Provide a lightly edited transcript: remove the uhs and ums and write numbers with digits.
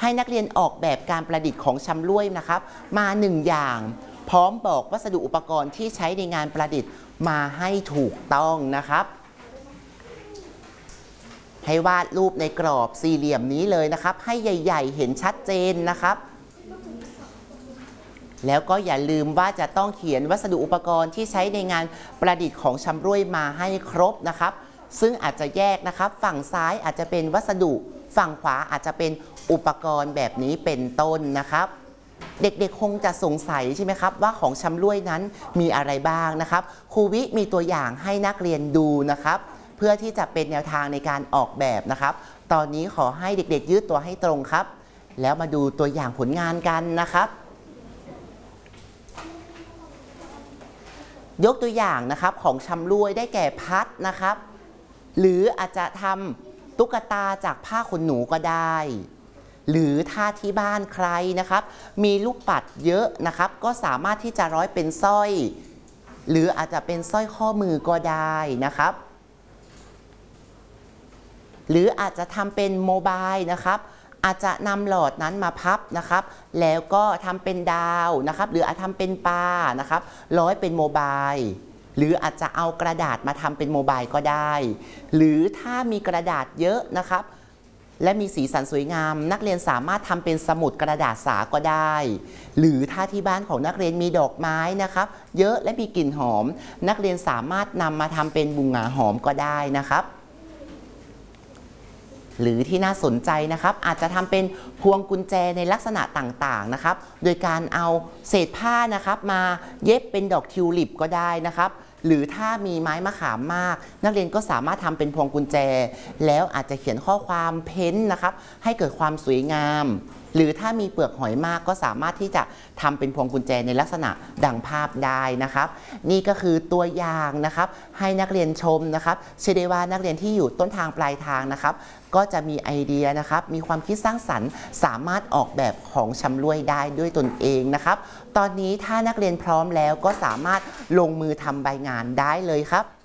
ให้นักเรียนออกแบบการประดิษฐ์ของชำร่วยนะครับมา1อย่างพร้อมบอกวัสดุอุปกรณ์ที่ใช้ในงานประดิษฐ์มาให้ถูกต้องนะครับให้วาดรูปในกรอบสี่เหลี่ยมนี้เลยนะครับให้ใหญ่ๆเห็นชัดเจนนะครับแล้วก็อย่าลืมว่าจะต้องเขียนวัสดุอุปกรณ์ที่ใช้ในงานประดิษฐ์ของชำร่วยมาให้ครบนะครับซึ่งอาจจะแยกนะครับฝั่งซ้ายอาจจะเป็นวัสดุฝั่งขวาอาจจะเป็นอุปกรณ์แบบนี้เป็นต้นนะครับเด็กๆคงจะสงสัยใช่ไหมครับว่าของชำร่วยนั้นมีอะไรบ้างนะครับครูวิมีตัวอย่างให้นักเรียนดูนะครับเพื่อที่จะเป็นแนวทางในการออกแบบนะครับตอนนี้ขอให้เด็กๆยืดตัวให้ตรงครับแล้วมาดูตัวอย่างผลงานกันนะครับยกตัวอย่างนะครับของชำร่วยได้แก่พัดนะครับหรืออาจจะทำตุ๊กตาจากผ้าขนหนูก็ได้หรือถ้าที่บ้านใครนะครับมีลูกปัดเยอะนะครับก็สามารถที่จะร้อยเป็นสร้อยหรืออาจจะเป็นสร้อยข้อมือก็ได้นะครับหรืออาจจะทำเป็นโมบายนะครับอาจจะนำหลอดนั้นมาพับนะครับแล้วก็ทำเป็นดาวนะครับหรืออาจทำเป็นปลานะครับร้อยเป็นโมบายหรืออาจจะเอากระดาษมาทำเป็นโมบายก็ได้หรือถ้ามีกระดาษเยอะนะครับและมีสีสันสวยงามนักเรียนสามารถทำเป็นสมุดกระดาษสาก็ได้หรือถ้าที่บ้านของนักเรียนมีดอกไม้นะครับเยอะและมีกลิ่นหอมนักเรียนสามารถนำมาทำเป็นบุหงาหอมก็ได้นะครับหรือที่น่าสนใจนะครับอาจจะทำเป็นพวงกุญแจในลักษณะต่างๆนะครับโดยการเอาเศษผ้านะครับมาเย็บเป็นดอกทิวลิปก็ได้นะครับหรือถ้ามีไม้มะขามมากนักเรียนก็สามารถทำเป็นพวงกุญแจแล้วอาจจะเขียนข้อความเพ้นท์นะครับให้เกิดความสวยงามหรือถ้ามีเปลือกหอยมากก็สามารถที่จะทำเป็นพวงกุญแจในลักษณะดังภาพได้นะครับนี่ก็คือตัวอย่างนะครับให้นักเรียนชมนะครับเชื่อได้ว่านักเรียนที่อยู่ต้นทางปลายทางนะครับก็จะมีไอเดียนะครับมีความคิดสร้างสรรค์สามารถออกแบบของชำร่วยได้ด้วยตนเองนะครับตอนนี้ถ้านักเรียนพร้อมแล้วก็สามารถลงมือทำใบงานได้เลยครับ